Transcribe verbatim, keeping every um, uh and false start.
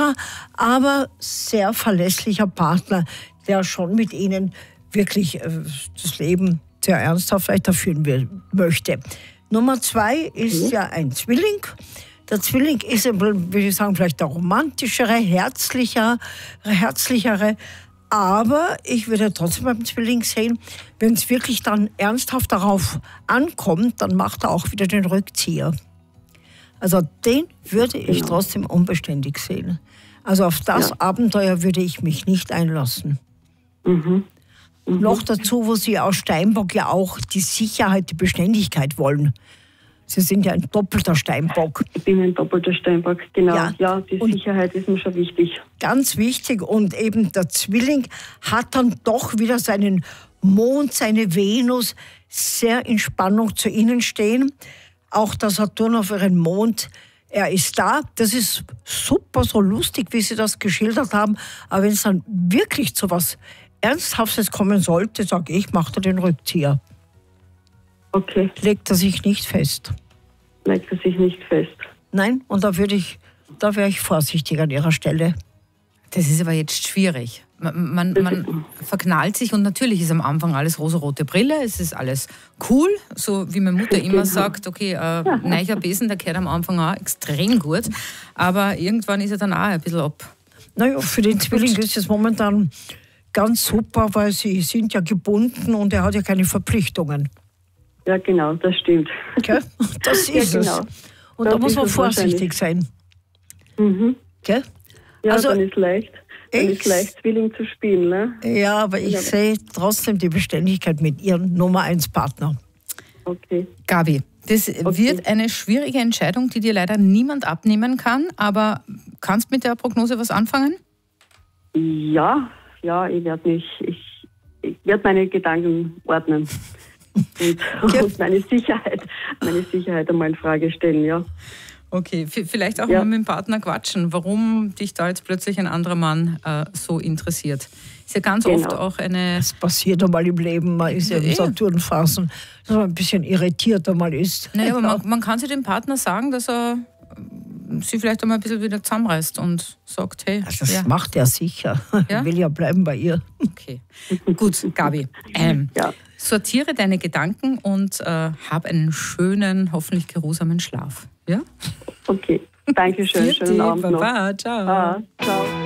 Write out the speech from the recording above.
Partner, aber sehr verlässlicher Partner, der schon mit Ihnen wirklich äh, das Leben sehr ernsthaft weiterführen will, möchte. Nummer zwei ist mhm. ja ein Zwilling. Der Zwilling ist, würde ich sagen, vielleicht der romantischere, herzlicher, herzlichere. Aber ich würde trotzdem beim Zwilling sehen, wenn es wirklich dann ernsthaft darauf ankommt, dann macht er auch wieder den Rückzieher. Also den würde ich trotzdem unbeständig sehen. Also auf das ja. Abenteuer würde ich mich nicht einlassen. Mhm. Mhm. Noch dazu, wo Sie aus Steinbock ja auch die Sicherheit, die Beständigkeit wollen. Sie sind ja ein doppelter Steinbock. Ich bin ein doppelter Steinbock, genau. Ja, ja die und Sicherheit ist mir schon wichtig. Ganz wichtig. Und eben der Zwilling hat dann doch wieder seinen Mond, seine Venus sehr in Spannung zu Ihnen stehen. Auch der Saturn auf Ihren Mond, er ist da. Das ist super, so lustig, wie Sie das geschildert haben. Aber wenn es dann wirklich zu was Ernsthaftes kommen sollte, sage ich, macht er den Rückzieher. Okay. Legt er sich nicht fest. Legt er sich nicht fest. Nein, und da würde ich, da wäre ich vorsichtig an Ihrer Stelle. Das ist aber jetzt schwierig. Man, man, man verknallt sich und natürlich ist am Anfang alles rosarote Brille, es ist alles cool, so wie meine Mutter immer sagt, okay, äh, neuer Besen, der gehört am Anfang auch extrem gut, aber irgendwann ist er dann auch ein bisschen ab. Naja, für den Zwilling ist es momentan ganz super, weil sie sind ja gebunden und er hat ja keine Verpflichtungen. Ja, genau, das stimmt. Okay? Das ist ja, genau. es. Und das da muss man vorsichtig sein. Mhm. Okay? Ja, also, dann ist leicht. Dann ist leicht, Zwilling zu spielen. Ne? Ja, aber ich ja. sehe trotzdem die Beständigkeit mit Ihrem Nummer eins Partner. Okay. Gabi, das okay. wird eine schwierige Entscheidung, die dir leider niemand abnehmen kann, aber kannst du mit der Prognose was anfangen? Ja, ja, ich werde mich, ich, ich werde meine Gedanken ordnen und, ja. und meine Sicherheit, meine Sicherheit einmal in Frage stellen, ja. Okay, vielleicht auch ja. mal mit dem Partner quatschen, warum dich da jetzt plötzlich ein anderer Mann äh, so interessiert. Ist ja ganz genau. oft auch eine... Das passiert einmal im Leben, man ist ja in Saturnphasen, dass man ein bisschen irritiert einmal ist. Naja, aber man, man kann sich dem Partner sagen, dass er sie vielleicht einmal ein bisschen wieder zusammenreißt und sagt, hey... Also das ja. macht er sicher. Ja? Will ja bleiben bei ihr. Okay, gut, Gabi. Ähm, ja. Sortiere deine Gedanken und äh, hab einen schönen, hoffentlich geruhsamen Schlaf. Ja? Okay, danke schön. Schönen Abend noch. Baba, ciao. Ah, ciao.